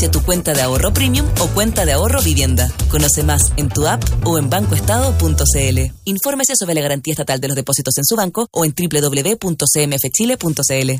a tu cuenta de ahorro premium o cuenta de ahorro vivienda. Conoce más en tu app o en bancoestado.cl. Infórmese sobre la garantía estatal de los depósitos en su banco o en www.cmfchile.cl.